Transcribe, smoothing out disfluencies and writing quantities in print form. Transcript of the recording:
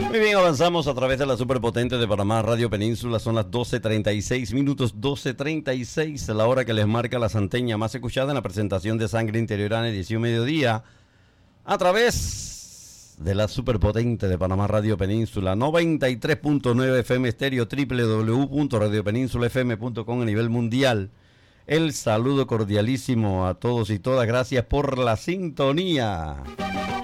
Muy bien, avanzamos a través de la superpotente de Panamá Radio Península. Son las 12:36 minutos, 12:36, la hora que les marca la santeña más escuchada en la presentación de Sangre Interiorana, edición mediodía, a través de la superpotente de Panamá Radio Península, 93.9 FM estéreo, www.radiopeninsula.fm.com a nivel mundial. El saludo cordialísimo a todos y todas. Gracias por la sintonía.